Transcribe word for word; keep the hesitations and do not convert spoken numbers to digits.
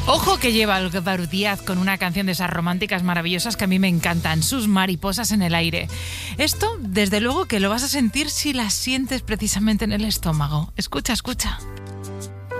Ojo que lleva Álvaro Díaz con una canción de esas románticas maravillosas que a mí me encantan, Sus mariposas en el aire. Esto, desde luego que lo vas a sentir si las sientes precisamente en el estómago. Escucha, escucha.